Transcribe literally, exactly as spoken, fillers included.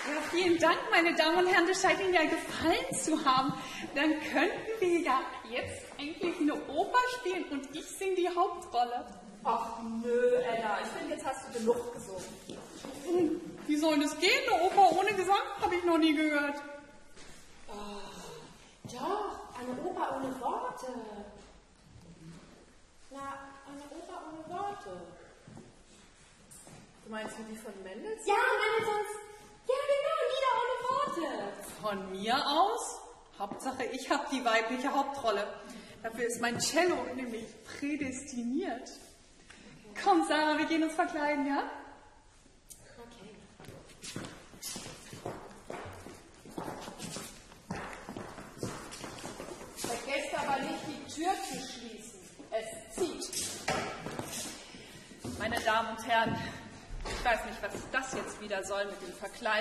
Ja, vielen Dank, meine Damen und Herren. Das scheint Ihnen ja gefallen zu haben. Dann könnten wir ja jetzt eigentlich eine Oper spielen und ich singe die Hauptrolle. Ach nö, Ella, ich finde, jetzt hast du genug gesungen. Wie soll das gehen? Eine Oper ohne Gesang habe ich noch nie gehört. Oh, doch, eine Oper ohne Worte. Na, eine Oper ohne Worte. Du meinst wie die von Mendelssohn? Ja, Mendelssohns. Ja, genau, Lieder ohne Worte. Von mir aus? Hauptsache, ich habe die weibliche Hauptrolle. Dafür ist mein Cello nämlich prädestiniert. Okay. Komm, Sarah, wir gehen uns verkleiden, ja? Okay. Vergesst aber nicht, die Tür zu schließen. Es zieht. Meine Damen und Herren, ich weiß nicht, was das jetzt wieder soll mit dem Verkleiden.